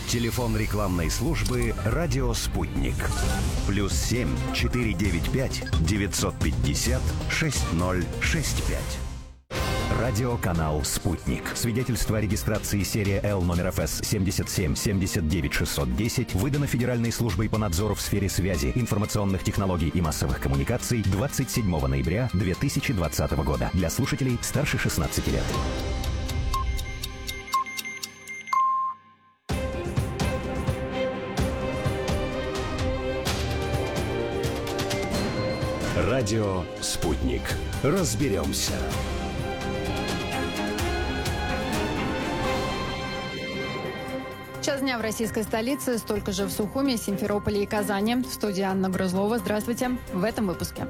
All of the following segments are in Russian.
Телефон рекламной службы «Радио Спутник». +7 495 950 6065. Радиоканал «Спутник». Свидетельство о регистрации серия Л номер ФС 77 79 610 выдано Федеральной службой по надзору в сфере связи, информационных технологий и массовых коммуникаций 27 ноября 2020 года. Для слушателей старше 16 лет. Радио «Спутник». Разберемся. Час дня в российской столице, столько же в Сухуме, Симферополе и Казани. В студии Анна Грызлова. Здравствуйте. В этом выпуске.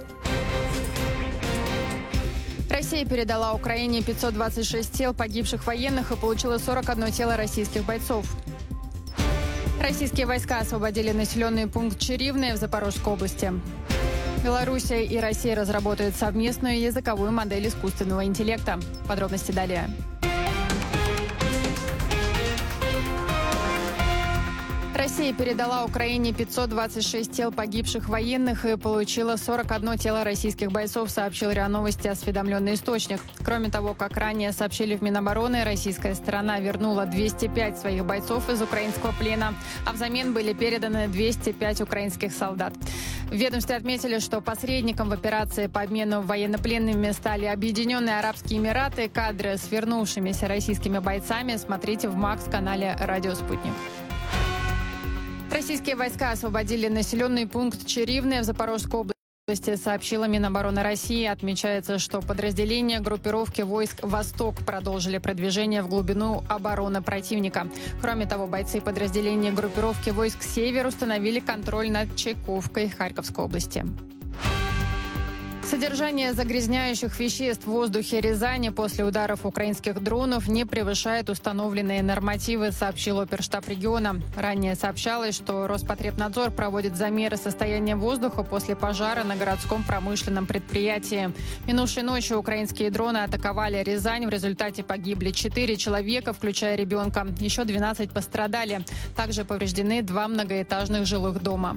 Россия передала Украине 526 тел погибших военных и получила 41 тело российских бойцов. Российские войска освободили населенный пункт Черивное в Запорожской области. Белоруссия и Россия разработают совместную языковую модель искусственного интеллекта. Подробности далее. Россия передала Украине 526 тел погибших военных и получила 41 тело российских бойцов, сообщил РИА Новости осведомленный источник. Кроме того, как ранее сообщили в Минобороны, российская сторона вернула 205 своих бойцов из украинского плена, а взамен были переданы 205 украинских солдат. В ведомстве отметили, что посредником в операции по обмену военнопленными стали Объединенные Арабские Эмираты. Кадры с вернувшимися российскими бойцами смотрите в МАКС-канале «Радио Спутник». Российские войска освободили населенный пункт Черивное в Запорожской области, сообщила Минобороны России. Отмечается, что подразделения группировки войск «Восток» продолжили продвижение в глубину обороны противника. Кроме того, бойцы подразделения группировки войск «Север» установили контроль над Чайковкой Харьковской области. Содержание загрязняющих веществ в воздухе Рязани после ударов украинских дронов не превышает установленные нормативы, сообщил оперштаб региона. Ранее сообщалось, что Роспотребнадзор проводит замеры состояния воздуха после пожара на городском промышленном предприятии. Минувшей ночью украинские дроны атаковали Рязань. В результате погибли 4 человека, включая ребенка. Еще 12 пострадали. Также повреждены 2 многоэтажных жилых дома.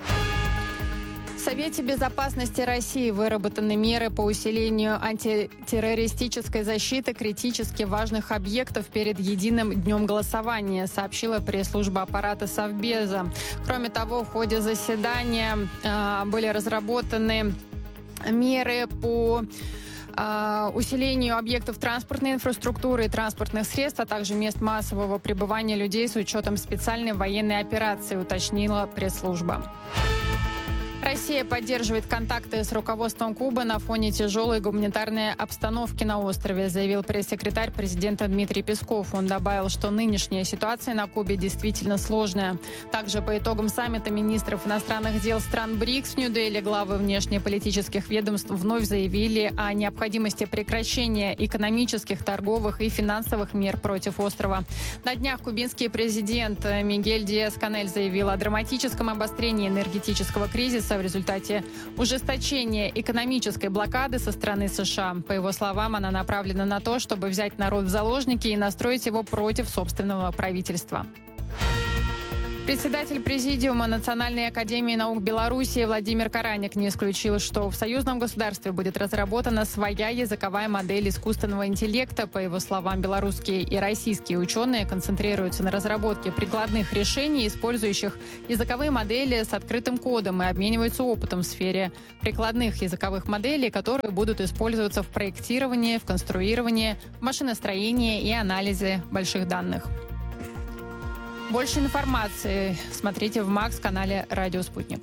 В Совете безопасности России выработаны меры по усилению антитеррористической защиты критически важных объектов перед единым днем голосования, сообщила пресс-служба аппарата Совбеза. Кроме того, в ходе заседания были разработаны меры по усилению объектов транспортной инфраструктуры и транспортных средств, а также мест массового пребывания людей с учетом специальной военной операции, уточнила пресс-служба. Россия поддерживает контакты с руководством Кубы на фоне тяжелой гуманитарной обстановки на острове, заявил пресс-секретарь президента Дмитрий Песков. Он добавил, что нынешняя ситуация на Кубе действительно сложная. Также по итогам саммита министров иностранных дел стран БРИКС в Нью-Дели главы внешнеполитических ведомств вновь заявили о необходимости прекращения экономических, торговых и финансовых мер против острова. На днях кубинский президент Мигель Диас-Канель заявил о драматическом обострении энергетического кризиса в результате ужесточения экономической блокады со стороны США. По его словам, она направлена на то, чтобы взять народ в заложники и настроить его против собственного правительства. Председатель Президиума Национальной академии наук Беларуси Владимир Караник не исключил, что в союзном государстве будет разработана своя языковая модель искусственного интеллекта. По его словам, белорусские и российские ученые концентрируются на разработке прикладных решений, использующих языковые модели с открытым кодом, и обмениваются опытом в сфере прикладных языковых моделей, которые будут использоваться в проектировании, в конструировании, в машиностроении и анализе больших данных. Больше информации смотрите в МАКС-канале «Радио Спутник».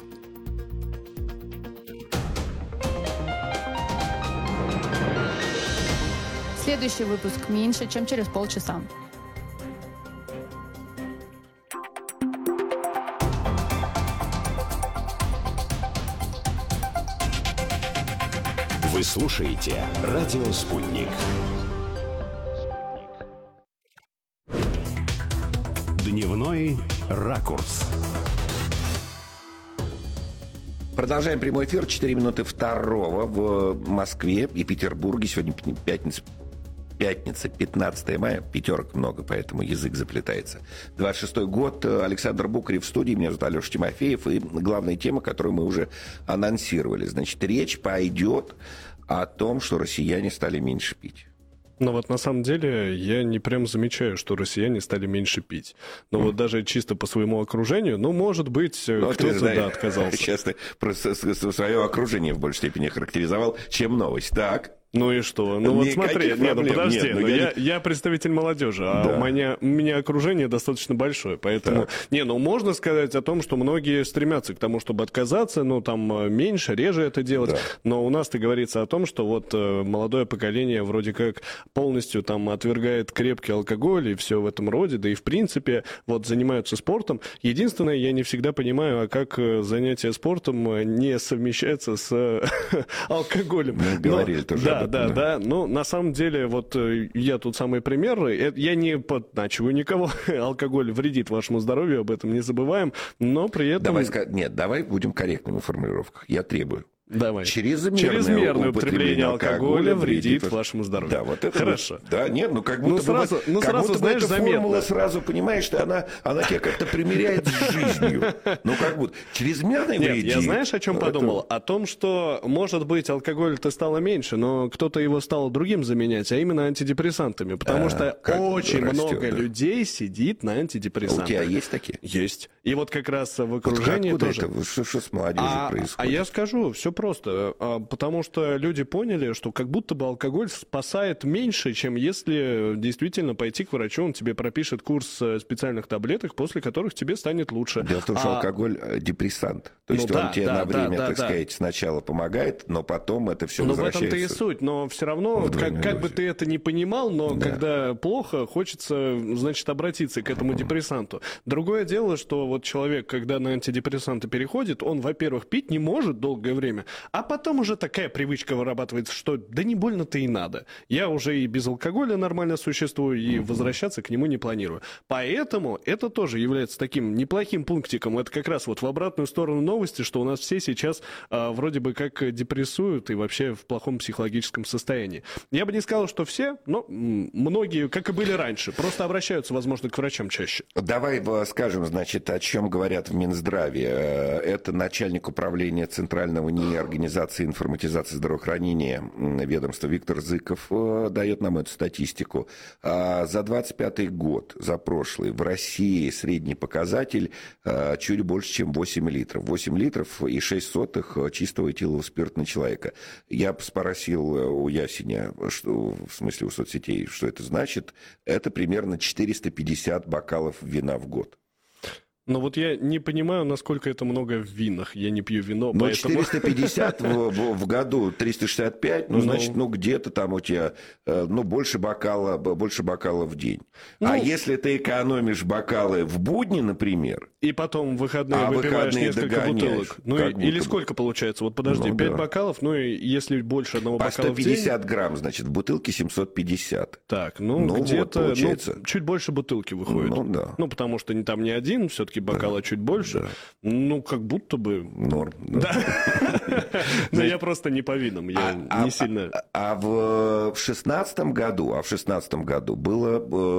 Следующий выпуск меньше, чем через полчаса. Вы слушаете «Радио Спутник». Дневной ракурс. Продолжаем прямой эфир. 4 минуты второго в Москве и Петербурге. Сегодня пятница. Пятница, 15 мая, пятерок много, поэтому язык заплетается. 26-й год, Александр Букарев в студии, меня зовут Алеша Тимофеев, и главная тема, которую мы уже анонсировали. Значит, речь пойдет о том, что россияне стали меньше пить. Но вот на самом деле я не прям замечаю, что россияне стали меньше пить. Но вот даже чисто по своему окружению, может быть, кто-то отказался. Сейчас ты просто свое окружение в большей степени характеризовал, чем новость. Так. Ну и что? Вот смотри, подожди, я представитель молодежи, а у меня окружение достаточно большое, поэтому... можно сказать о том, что многие стремятся к тому, чтобы отказаться, там меньше, реже это делать, но у нас-то говорится о том, что вот молодое поколение вроде как полностью там отвергает крепкий алкоголь и все в этом роде, да и в принципе вот занимаются спортом. Единственное, я не всегда понимаю, а как занятие спортом не совмещается с алкоголем. Мы говорили тоже. Да. На самом деле, вот я тут самый пример. Я не подначиваю никого. Алкоголь вредит вашему здоровью, об этом не забываем. Но при этом... Давай будем корректными в формулировках. Я требую. Давай. Чрезмерное употребление алкоголя вредит вашему здоровью. Да, вот это хорошо. Да, нет, как будто сразу, знаешь, эта формула заметно. Сразу понимаешь, что она тебя как-то примиряет с жизнью. Как будто чрезмерное вредит. Я знаешь, о чем подумал? О том, что, может быть, алкоголь-то стало меньше, но кто-то его стал другим заменять, а именно антидепрессантами. Потому что очень много людей сидит на антидепрессантах. У тебя есть такие? Есть. И вот как раз в окружении тоже. Что с молодежью происходит? А я скажу, все просто. Потому что люди поняли, что как будто бы алкоголь спасает меньше, чем если действительно пойти к врачу, он тебе пропишет курс специальных таблеток, после которых тебе станет лучше. Дело в том, что алкоголь депрессант. То есть он тебе на время, так сказать, сначала помогает, но потом это все возвращается. В этом-то и суть. Но все равно, как бы ты это ни понимал, но когда плохо, хочется, значит, обратиться к этому депрессанту. Другое дело, что вот человек, когда на антидепрессанты переходит, он, во-первых, пить не может долгое время, а потом уже такая привычка вырабатывается, что да не больно-то и надо. Я уже и без алкоголя нормально существую, и возвращаться к нему не планирую. Поэтому это тоже является таким неплохим пунктиком. Это как раз вот в обратную сторону новости, что у нас все сейчас вроде бы как депрессуют и вообще в плохом психологическом состоянии. Я бы не сказал, что все, но многие, как и были раньше, просто обращаются, возможно, к врачам чаще. Давай скажем, значит, о чем говорят в Минздраве. Это начальник управления Центрального НИИ Организации информатизации здравоохранения ведомства Виктор Зыков дает нам эту статистику. За 25-й год, за прошлый, в России средний показатель чуть больше, чем 8 литров. 8 литров и 6 сотых чистого этилового спирта на человека. Я спросил у Ясеня, в смысле у соцсетей, что это значит. Это примерно 450 бокалов вина в год. Но вот я не понимаю, насколько это много в винах. Я не пью вино, поэтому... 450 в году, 365, значит, где-то там у тебя, больше бокала в день. А если ты экономишь бокалы в будни, например... И потом в выходные выпиваешь несколько бутылок. Или сколько получается? Вот подожди, 5 бокалов, и если больше одного бокала в день... По 150 грамм, значит, в бутылке 750. Так, где-то чуть больше бутылки выходит. Потому что там не один, все-таки бокала чуть больше. Как будто бы... Норм. Но я просто не по винам, я не сильно... А в 16-м году было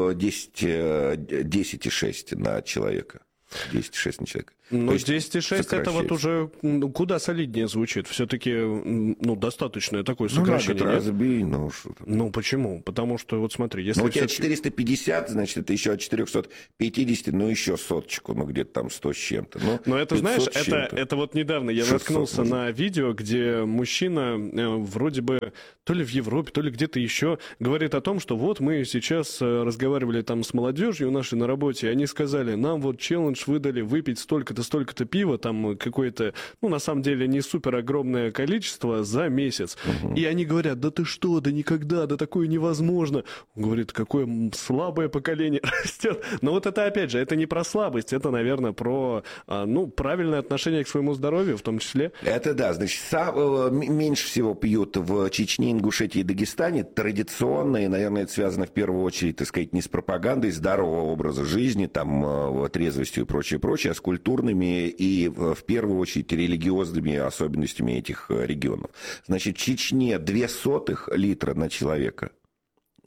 10,6 на человека. 10,6 на человека. 10,6 это вот уже куда солиднее звучит. Все-таки достаточное такое сокращение. Разбей, почему? Потому что, вот смотри, если... у тебя 450, значит, это еще от 450, еще соточку, где-то там 100 с чем-то. Но это, знаешь, это вот недавно я наткнулся на видео, где мужчина вроде бы то ли в Европе, то ли где-то еще говорит о том, что вот мы сейчас разговаривали там с молодежью нашей на работе, и они сказали, нам вот челлендж выдали выпить столько-то пива, там какое-то, на самом деле не супер огромное количество за месяц. И они говорят, да ты что, да никогда, да такое невозможно. Он говорит, какое слабое поколение растет. Но вот это, опять же, это не про слабость, это, наверное, про, правильное отношение к своему здоровью в том числе. Это да, значит, меньше всего пьют в Чечне, Ингушетии и Дагестане. Традиционно, и, наверное, это связано в первую очередь, так сказать, не с пропагандой здорового образа жизни, там, трезвостью и прочее, а с культурными и, в первую очередь, религиозными особенностями этих регионов. Значит, в Чечне 0,02 литра на человека.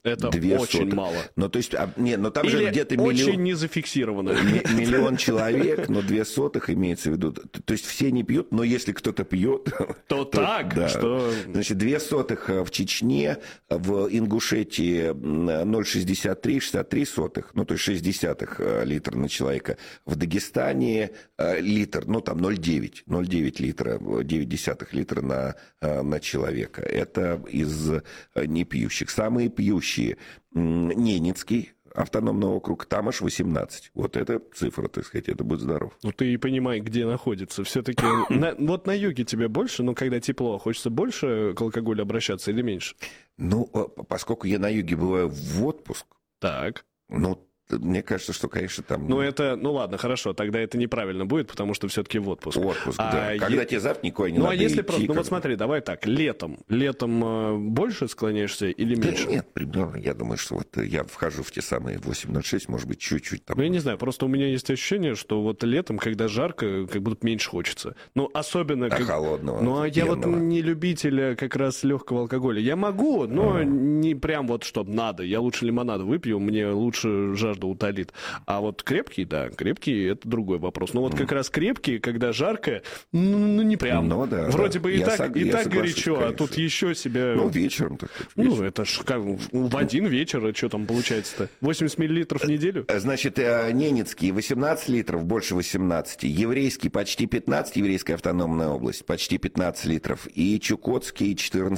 Это 2 очень сотых. мало. Ну, то есть, но там или же где-то очень не зафиксировано. миллион человек, но 2 сотых имеется в виду. То есть все не пьют, но если кто-то пьет... То так, да. что... Значит, 2 сотых в Чечне, в Ингушетии 0,63 сотых, ну, то есть 0,6 литра на человека. В Дагестане литр, ну, там 0,9 литра, 0,9 литра на человека. Это из непьющих. Самые пьющие Ненецкий автономный округ, там аж 18. Вот это цифра, так сказать, это будет здоров. Ну, ты и понимай, где находится. Все-таки вот на юге тебе больше, но когда тепло, хочется больше к алкоголю обращаться или меньше? Ну, поскольку я на юге бываю в отпуск, так. Ну, мне кажется, что, конечно, там... Ну ладно, хорошо, тогда это неправильно будет, потому что все-таки в отпуск. Да. Когда тебе завтра никуда не надо если идти, просто, вот смотри, давай так, летом больше склоняешься или меньше? Да нет, примерно, я думаю, что вот я вхожу в те самые 8.06, может быть, чуть-чуть там... Ну, я не знаю, просто у меня есть ощущение, что вот летом, когда жарко, как будто меньше хочется. Ну, особенно... холодного. Ну, а я вот не любитель как раз легкого алкоголя. Я могу, но не прям вот, чтобы надо. Я лучше лимонада выпью, мне лучше жажда утолит. А вот крепкий, это другой вопрос. Но вот как раз крепкий, когда жарко, ну не прям. Ну, да, вроде да. бы и так горячо, конечно. А тут еще себя... Ну, вечером. Так сказать, Ну, это ж как в один вечер, что там получается-то? 80 миллилитров в неделю? Значит, Ненецкий 18 литров, больше 18. Еврейский почти 15, еврейская автономная область, почти 15 литров. И Чукотский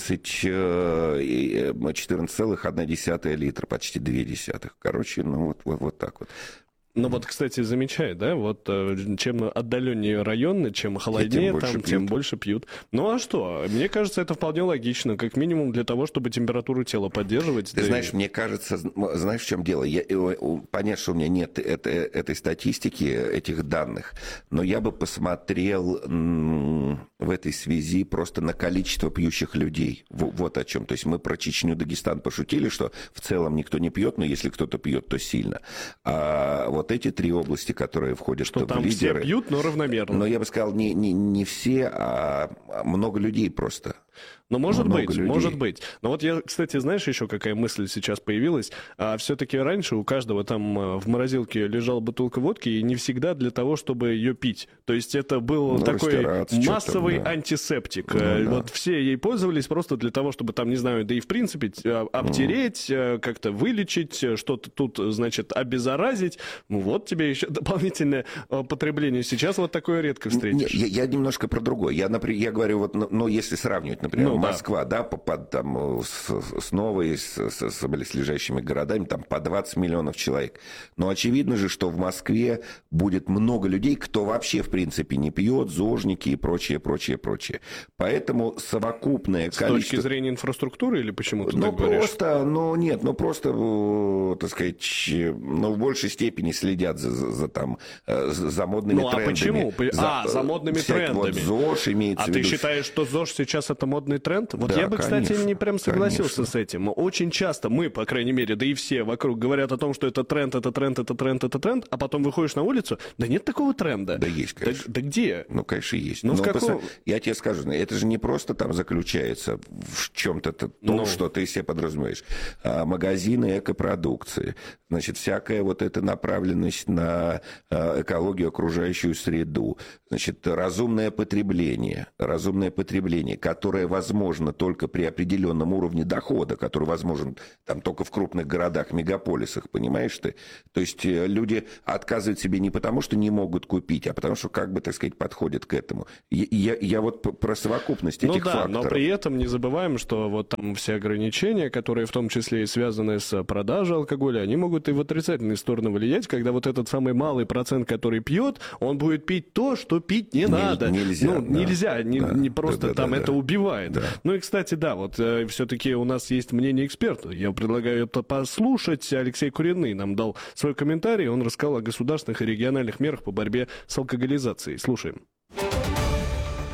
14,1 литра, почти 0,2. Короче, ну вот так вот. Ну вот, кстати, замечай, да, вот чем отдаленнее районы, чем холоднее тем больше пьют. Ну а что? Мне кажется, это вполне логично, как минимум для того, чтобы температуру тела поддерживать. Ты знаешь, мне кажется, знаешь, в чем дело? Понятно, что у меня нет этой статистики, этих данных, но я бы посмотрел в этой связи просто на количество пьющих людей. Вот о чем. То есть мы про Чечню, Дагестан пошутили, что в целом никто не пьет, но если кто-то пьет, то сильно. А вот эти 3 области, которые входят в лидеры... Что там все пьют, но равномерно. Но я бы сказал, не все, а много людей просто. Ну, может быть. Но вот я, кстати, знаешь, еще какая мысль сейчас появилась? Все-таки раньше у каждого там в морозилке лежала бутылка водки, и не всегда для того, чтобы ее пить. То есть это был такой массовый антисептик. Вот все ей пользовались просто для того, чтобы там, не знаю, да и в принципе обтереть, как-то вылечить, что-то тут, значит, обеззаразить. Ну, вот тебе еще дополнительное потребление. Сейчас вот такое редко встретишь. Я немножко про другое. Я говорю, вот, ну, если сравнивать, например, Москва, да, там, с Новой, с близлежащими городами, там по 20 миллионов человек. Но очевидно же, что в Москве будет много людей, кто вообще, в принципе, не пьет, зожники и прочее. Поэтому совокупное количество... С точки зрения инфраструктуры или почему ты так говоришь? Так сказать, в большей степени следят за модными трендами. А почему? За модными трендами. Вот ЗОЖ имеется в виду. А ты считаешь, что ЗОЖ сейчас это модный тренд? Вот да, я бы, кстати, конечно, не прям согласился с этим. Очень часто мы, по крайней мере, да и все вокруг говорят о том, что это тренд, а потом выходишь на улицу, да нет такого тренда. Да есть, конечно. Да где? Ну, конечно, есть. Ну, я тебе скажу, это же не просто там заключается в чем-то том, что ты себе подразумеваешь. Магазины экопродукции, значит, всякая вот эта направленность на экологию, окружающую среду, значит, разумное потребление, которое возможно только при определенном уровне дохода, который возможен там только в крупных городах, мегаполисах, понимаешь ты? То есть люди отказывают себе не потому, что не могут купить, а потому что, как бы, так сказать, подходят к этому. Я вот про совокупность этих факторов. Но при этом не забываем, что вот там все ограничения, которые в том числе и связаны с продажей алкоголя, они могут и в отрицательную сторону влиять, когда вот этот самый малый процент, который пьет, он будет пить то, что пить не надо. Нельзя. Не просто это убивает. Да. Ну и, кстати, да, вот все-таки у нас есть мнение эксперта. Я предлагаю это послушать. Алексей Куриный нам дал свой комментарий. Он рассказал о государственных и региональных мерах по борьбе с алкоголизацией. Слушаем.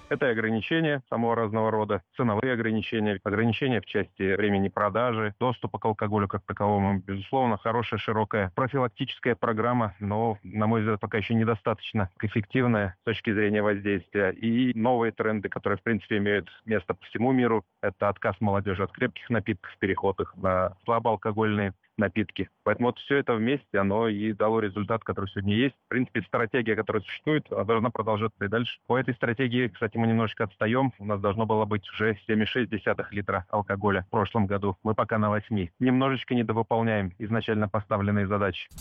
Это и ограничения самого разного рода, ценовые ограничения, ограничения в части времени продажи, доступа к алкоголю как таковому. Безусловно, хорошая, широкая профилактическая программа, но, на мой взгляд, пока еще недостаточно эффективная с точки зрения воздействия. И новые тренды, которые, в принципе, имеют место по всему миру, это отказ молодежи от крепких напитков, переход их на слабоалкогольные напитки. Поэтому вот все это вместе, оно и дало результат, который сегодня есть. В принципе, стратегия, которая существует, она должна продолжаться и дальше. По этой стратегии, кстати, мы немножечко отстаем. У нас должно было быть уже 7,6 литра алкоголя в прошлом году. Мы пока на 8. Немножечко недовыполняем изначально поставленные задачи.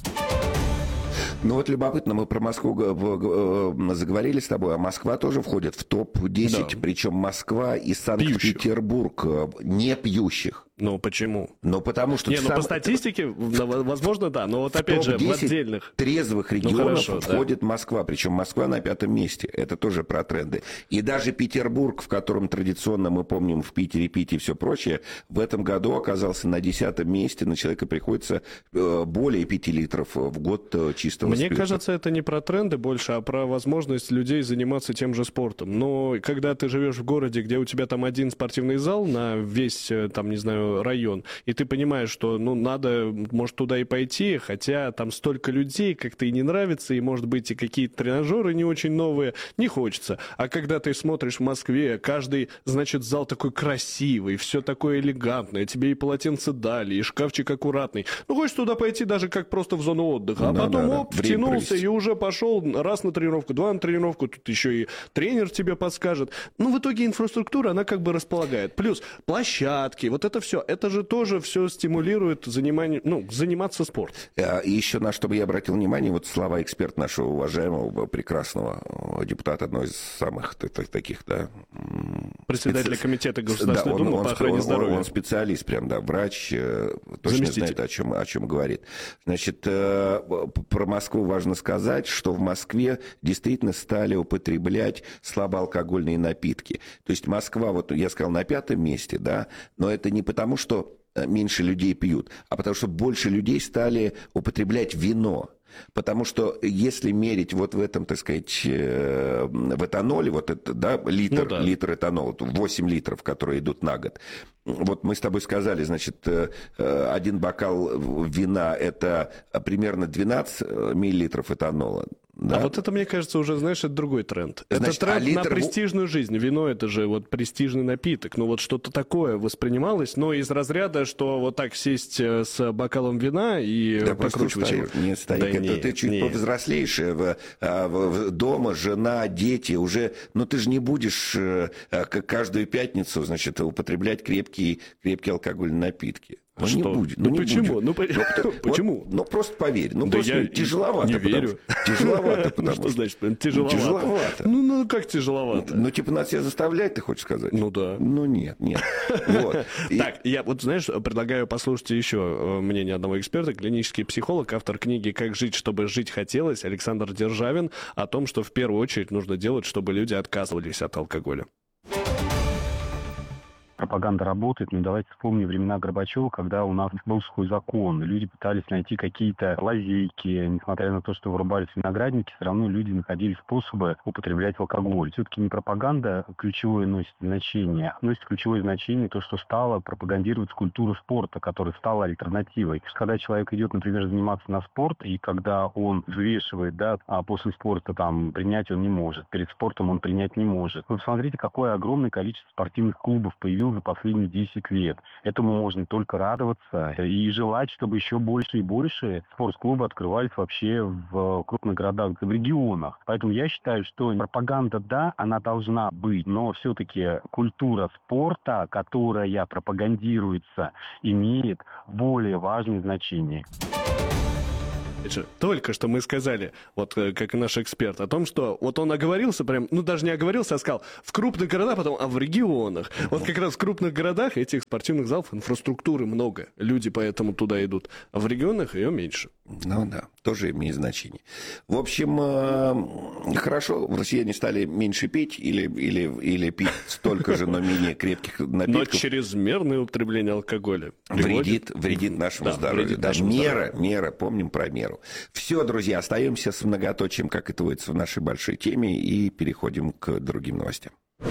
Ну вот любопытно, мы про Москву заговорили с тобой, а Москва тоже входит в топ-10, да. Причем Москва и Санкт-Петербург не пьющих. Ну, почему? Ну, потому что... по статистике, возможно, да, но вот опять же, в отдельных... трезвых регионов входит Москва, причем Москва на 5-м месте. Это тоже про тренды. И даже Петербург, в котором традиционно, мы помним, в Питере пить и все прочее, в этом году оказался на 10-м месте, на человека приходится более 5 литров в год чистого спирта. Мне кажется, это не про тренды больше, а про возможность людей заниматься тем же спортом. Но когда ты живешь в городе, где у тебя там один спортивный зал на весь, там, не знаю, район, и ты понимаешь, что, надо, может, туда и пойти, хотя там столько людей, как-то и не нравится, и, может быть, и какие-то тренажеры не очень новые, не хочется. А когда ты смотришь в Москве, каждый, значит, зал такой красивый, все такое элегантное, тебе и полотенце дали, и шкафчик аккуратный. Хочешь туда пойти даже как просто в зону отдыха, а потом, втянулся и уже пошел раз на тренировку, два на тренировку, тут еще и тренер тебе подскажет. В итоге инфраструктура, она как бы располагает. Плюс площадки, вот это все. Это же тоже все стимулирует заниматься спортом. И еще на что бы я обратил внимание, вот слова эксперта нашего уважаемого, прекрасного депутата, одной из самых таких, да... Председателя комитета Государственной Думы по охране здоровья. Он специалист прям, да, врач, точно знает, о чем говорит. Значит, про Москву важно сказать, что в Москве действительно стали употреблять слабоалкогольные напитки. То есть Москва, вот я сказал, на 5-м месте, да, но это не потому, что меньше людей пьют, а потому что больше людей стали употреблять вино. Потому что если мерить вот в этом, так сказать, в этаноле, вот это, да, литр этанола, 8 литров, которые идут на год. Вот мы с тобой сказали, значит, один бокал вина – это примерно 12 миллилитров этанола. Да. А вот это, мне кажется, уже, знаешь, это другой тренд. Значит, это тренд на престижную жизнь. Вино – это же вот престижный напиток. Вот что-то такое воспринималось, но из разряда, что вот так сесть с бокалом вина и покручивать его. Нет, старик, ты чуть повзрослеешь, дома жена, дети, уже, ты же не будешь каждую пятницу, значит, употреблять крепкие алкогольные напитки. Не будет. Почему? Почему? Просто поверь. Просто тяжеловато. Не верю. Тяжеловато, потому что... Что значит тяжеловато? Тяжеловато. Как тяжеловато? Надо себя заставлять, ты хочешь сказать? Да. Нет. Вот. Так, я вот, знаешь, предлагаю послушать еще мнение одного эксперта, клинический психолог, автор книги «Как жить, чтобы жить хотелось» Александр Державин, о том, что в первую очередь нужно делать, чтобы люди отказывались от алкоголя. Пропаганда работает, но давайте вспомним времена Горбачева, когда у нас был сухой закон. Люди пытались найти какие-то лазейки, несмотря на то, что вырубались виноградники, все равно люди находили способы употреблять алкоголь. Все-таки не пропаганда ключевое носит значение, а носит ключевое значение то, что стало пропагандировать культуру спорта, которая стала альтернативой. Когда человек идет, например, заниматься на спорт, и когда он взвешивает, а после спорта принять он не может, перед спортом он принять не может. Вы посмотрите, какое огромное количество спортивных клубов появилось за последние 10 лет. Этому можно только радоваться и желать, чтобы еще больше и больше спортклубы открывались вообще в крупных городах, в регионах. Поэтому я считаю, что пропаганда, да, она должна быть, но все-таки культура спорта, которая пропагандируется, имеет более важное значение. Только что мы сказали, вот как наш эксперт, о том, что вот он оговорился прям, даже не оговорился, а сказал в крупных городах, потом, в регионах. Вот как раз в крупных городах этих спортивных залов, инфраструктуры много. Люди поэтому туда идут. А в регионах ее меньше. Тоже имеет значение. В общем, хорошо, россияне стали меньше пить или пить столько же, но менее крепких напитков. Но чрезмерное употребление алкоголя вредит нашему здоровью. Мера, помним про меру. Все, друзья, остаемся с многоточием, как это водится в нашей большой теме, и переходим к другим новостям.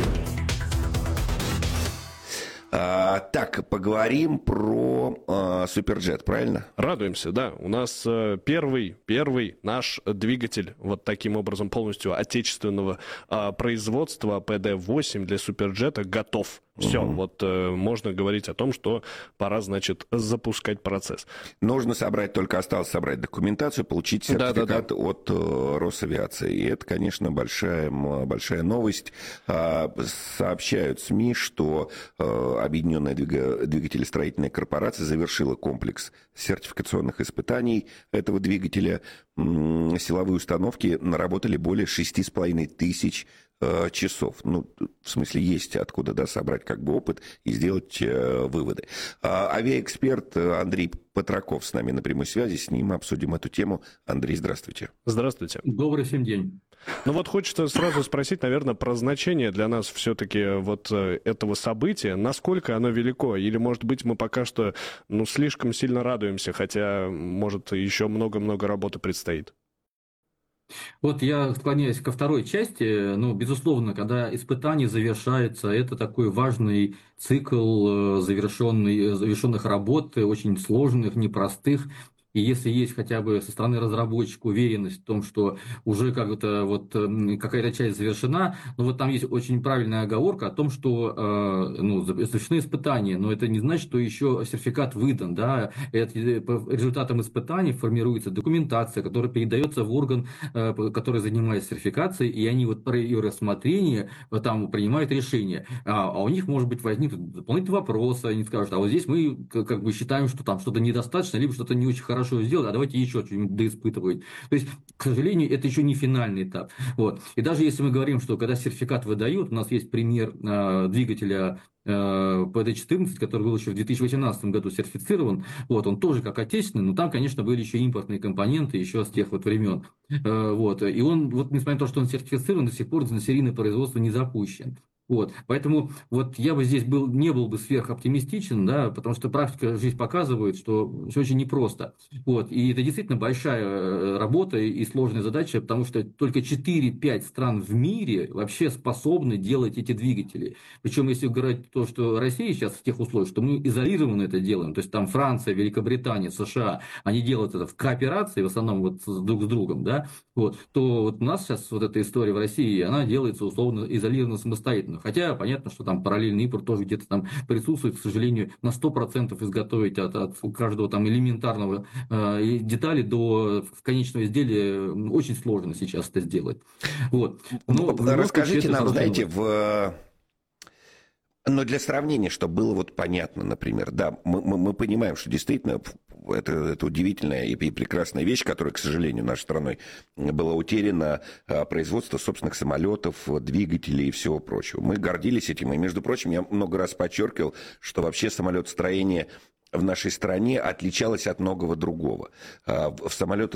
Так, поговорим про Суперджет, правильно? Радуемся, да. У нас первый наш двигатель вот таким образом полностью отечественного производства ПД-8 для Суперджета готов. Все, вот можно говорить о том, что пора, значит, запускать процесс. Нужно осталось собрать документацию, получить сертификат от Росавиации. И это, конечно, большая новость. Сообщают СМИ, что Объединенная двигателестроительная корпорация завершила комплекс сертификационных испытаний этого двигателя. Силовые установки наработали более 6500 часов. Ну, в смысле, есть откуда собрать опыт и сделать выводы. Авиаэксперт Андрей Патраков с нами на прямой связи. С ним обсудим эту тему. Андрей, здравствуйте. Здравствуйте. Добрый всем день. Ну вот хочется сразу спросить, наверное, про значение для нас все-таки вот этого события. Насколько оно велико? Или, может быть, мы пока что слишком сильно радуемся, хотя, может, еще много-много работы предстоит? Вот я склоняюсь ко второй части. Безусловно, когда испытание завершается, это такой важный цикл завершенных работ, очень сложных, непростых. И если есть хотя бы со стороны разработчика уверенность в том, что уже какая-то часть завершена, там есть очень правильная оговорка о том, что завершены испытания, но это не значит, что еще сертификат выдан. Да? По результатам испытаний формируется документация, которая передается в орган, который занимается сертификацией, и они при ее рассмотрении там принимают решение. А у них, может быть, возникнут дополнительные вопросы, они скажут, а вот здесь мы считаем, что там что-то недостаточно, либо что-то не очень хорошо сделать, а давайте еще что-нибудь доиспытывать. То есть, к сожалению, это еще не финальный этап. Вот. И даже если мы говорим, что когда сертификат выдают, у нас есть пример двигателя ПД-14, который был еще в 2018 году сертифицирован, он тоже как отечественный, но там, конечно, были еще импортные компоненты еще с тех времен. И он, несмотря на то, что он сертифицирован, до сих пор на серийное производство не запущен. Поэтому я бы здесь не был бы сверхоптимистичен, да, потому что практика, жизнь показывает, что все очень непросто. И это действительно большая работа и сложная задача, потому что только 4-5 стран в мире вообще способны делать эти двигатели. Причем, если говорить то, что Россия сейчас в тех условиях, что мы изолированно это делаем, то есть там Франция, Великобритания, США, они делают это в кооперации, в основном друг с другом, да, то у нас сейчас эта история в России, она делается условно изолированно, самостоятельно. Хотя понятно, что там параллельный импорт тоже где-то там присутствует, к сожалению, на 100% изготовить от каждого там элементарного детали до конечного изделия очень сложно сейчас это сделать. Расскажите нам, знаете, но для сравнения, чтобы было понятно, например, да, мы понимаем, что действительно это удивительная и прекрасная вещь, которая, к сожалению, нашей страной была утеряна, производство собственных самолетов, двигателей и всего прочего. Мы гордились этим, и, между прочим, я много раз подчеркивал, что вообще самолетостроение в нашей стране отличалось от многого другого. В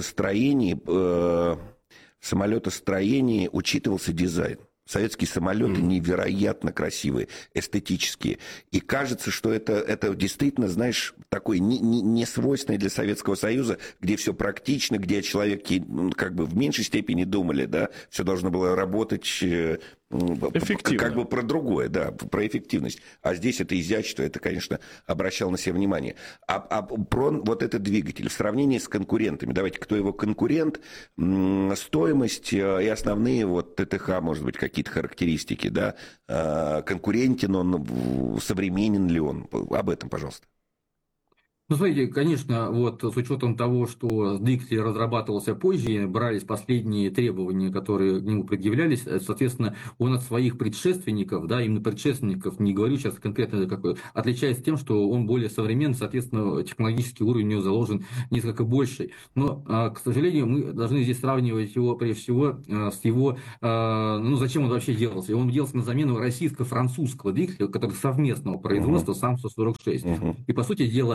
самолетостроении учитывался дизайн. Советские самолеты невероятно красивые, эстетические. И кажется, что это действительно, знаешь, такое не свойственное для Советского Союза, где все практично, где человеки в меньшей степени думали, да, все должно было работать эффективно. Про другое, да, про эффективность. А здесь это изящество, это, конечно, обращало на себя внимание. Про этот двигатель в сравнении с конкурентами, давайте, кто его конкурент, стоимость и основные ТТХ, может быть, какие-то характеристики, да, конкурентен он, современен ли он, об этом, пожалуйста. Смотрите, конечно, с учетом того, что двигатель разрабатывался позже, брались последние требования, которые к нему предъявлялись, соответственно, он от своих предшественников, да, именно предшественников, не говорю сейчас конкретно какой, отличается тем, что он более современный, соответственно, технологический уровень у него заложен несколько больший. Но, к сожалению, мы должны здесь сравнивать его, прежде всего, с его, зачем он вообще делался? Он делался на замену российско-французского двигателя, который совместного производства, САМ-146. И, по сути дела, мы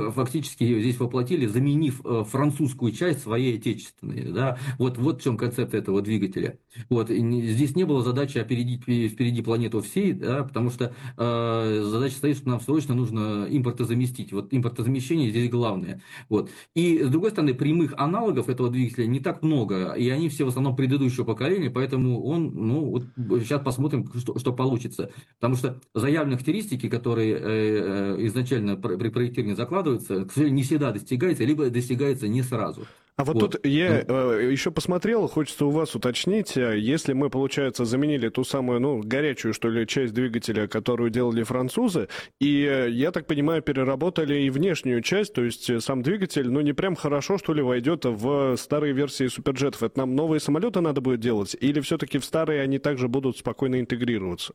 фактически здесь воплотили, заменив французскую часть своей отечественной. Да? Вот в чем концепт этого двигателя. Вот. Здесь не было задачи опередить впереди планету всей, да, потому что задача стоит, что нам срочно нужно импортозаместить. Вот импортозамещение здесь главное. Вот. И, с другой стороны, прямых аналогов этого двигателя не так много, и они все в основном предыдущего поколения, поэтому он, вот сейчас посмотрим, что получится. Потому что заявленные характеристики, которые изначально при проектировании закладываются, к сожалению, не всегда достигаются, либо достигаются не сразу. А вот тут я еще посмотрел, хочется у вас уточнить, если мы, получается, заменили ту самую, горячую, что ли, часть двигателя, которую делали французы, и, я так понимаю, переработали и внешнюю часть, то есть сам двигатель, не прям хорошо, что ли, войдет в старые версии суперджетов. Это нам новые самолеты надо будет делать, или все-таки в старые они также будут спокойно интегрироваться?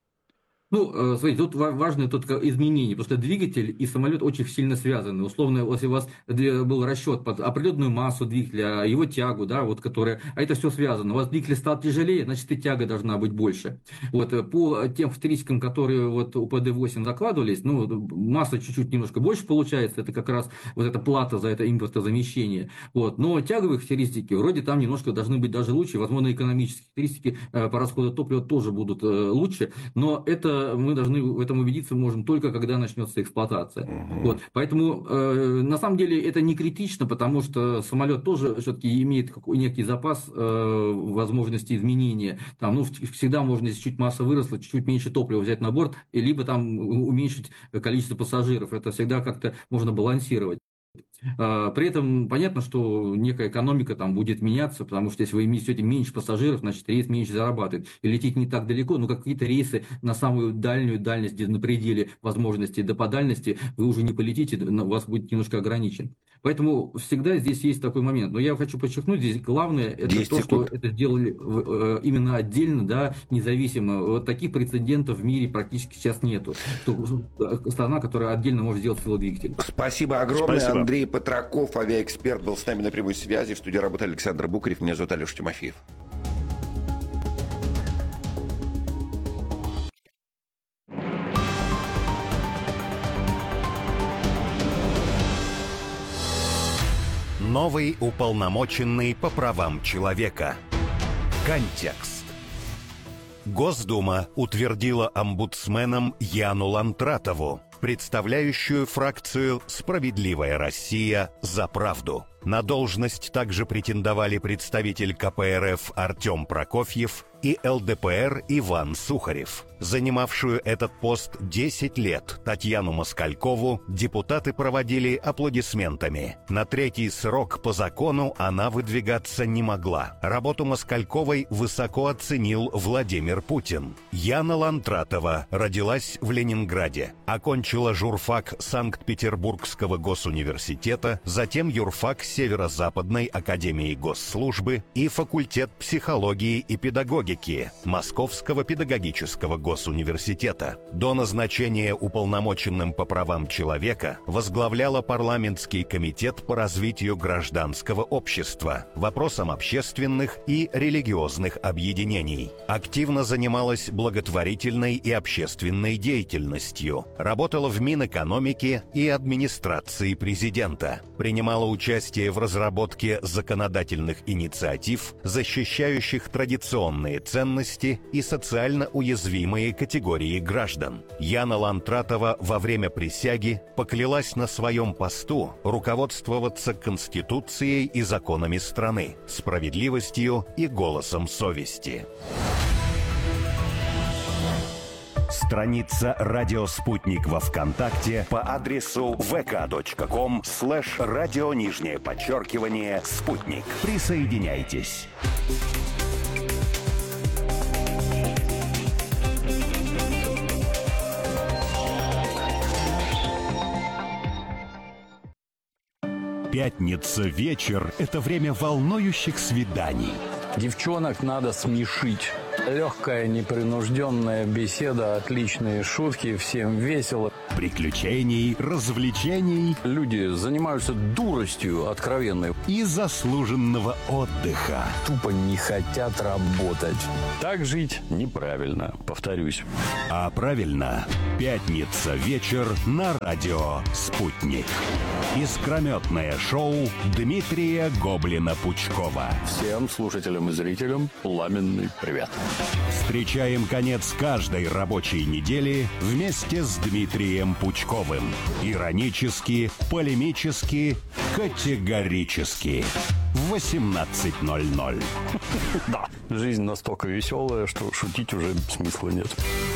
Смотрите, тут важное изменение, потому что двигатель и самолет очень сильно связаны. Условно, если у вас был расчет под определенную массу двигателя, его тягу, да, а это все связано. У вас двигатель стал тяжелее, значит, и тяга должна быть больше. По тем характеристикам, которые у ПД-8 закладывались, масса чуть-чуть немножко больше получается, это как раз эта плата за это импортозамещение. Но тяговые характеристики вроде там немножко должны быть даже лучше, возможно, экономические характеристики по расходу топлива тоже будут лучше, но это мы должны в этом убедиться можем только когда начнется эксплуатация. Поэтому на самом деле это не критично, потому что самолет тоже все-таки имеет некий запас возможностей изменения. Всегда можно, если чуть масса выросла, чуть-чуть меньше топлива взять на борт, либо уменьшить количество пассажиров. Это всегда как-то можно балансировать. При этом понятно, что некая экономика будет меняться, потому что если вы несете меньше пассажиров, значит рейс меньше зарабатывает. И лететь не так далеко, какие-то рейсы на самую дальнюю дальность, где на пределе возможностей до по дальности, вы уже не полетите, у вас будет немножко ограничен. Поэтому всегда здесь есть такой момент. Но я хочу подчеркнуть, здесь главное это то, что это сделали именно отдельно, да, независимо. Таких прецедентов в мире практически сейчас нету. Страна, которая отдельно может сделать велодвигатель. Спасибо огромное. Спасибо. Андрей Петраков, авиаэксперт, был с нами на прямой связи. В студии работал Александр Букарев. Меня зовут Алеша Тимофеев. Новый уполномоченный по правам человека. Контекст. Госдума утвердила омбудсменом Яну Лантратову, представляющую фракцию «Справедливая Россия за правду». На должность также претендовали представитель КПРФ Артем Прокофьев и ЛДПР Иван Сухарев. Занимавшую этот пост 10 лет Татьяну Москалькову депутаты проводили аплодисментами. На третий срок по закону она выдвигаться не могла. Работу Москальковой высоко оценил Владимир Путин. Яна Лантратова родилась в Ленинграде. Окончила журфак Санкт-Петербургского госуниверситета, затем юрфак Северо-Западной академии госслужбы и факультет психологии и педагогики Московского педагогического госуниверситета. До назначения уполномоченным по правам человека возглавляла парламентский комитет по развитию гражданского общества, вопросам общественных и религиозных объединений. Активно занималась благотворительной и общественной деятельностью, работала в Минэкономике и администрации президента, принимала участие в разработке законодательных инициатив, защищающих традиционные ценности и социально уязвимые категории граждан. Яна Лантратова во время присяги поклялась на своем посту руководствоваться Конституцией и законами страны, справедливостью и голосом совести. Страница «Радио Спутник» во ВКонтакте по адресу vk.com/радио_спутник. Присоединяйтесь. Пятница вечер – это время волнующих свиданий. Девчонок надо смешить. Легкая, непринужденная беседа, отличные шутки, всем весело. Приключений, развлечений. Люди занимаются дуростью откровенной. И заслуженного отдыха. Тупо не хотят работать. Так жить неправильно, повторюсь. А правильно, пятница вечер на радио «Спутник». Искрометное шоу Дмитрия Гоблина-Пучкова. Всем слушателям и зрителям пламенный привет. Встречаем конец каждой рабочей недели вместе с Дмитрием Пучковым. Иронически, полемически, категорически. В 18:00. Да, жизнь настолько веселая, что шутить уже смысла нет.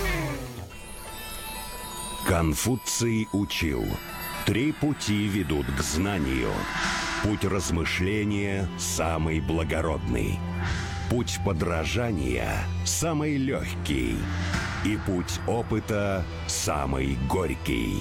Конфуций учил: 3 пути ведут к знанию. Путь размышления самый благородный. Путь подражания самый легкий. И путь опыта самый горький.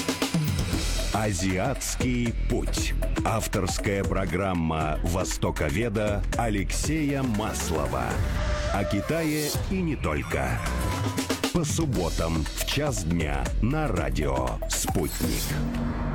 Азиатский путь. Авторская программа востоковеда Алексея Маслова. О Китае и не только. По субботам в 1:00 дня на радио «Спутник».